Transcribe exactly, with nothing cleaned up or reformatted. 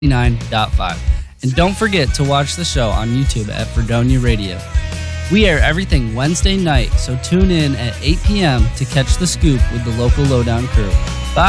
ninety-nine point five. And don't forget to watch the show on YouTube at Fredonia Radio. We air everything Wednesday night, so tune in at eight p.m. to catch the scoop with the local Lowdown crew.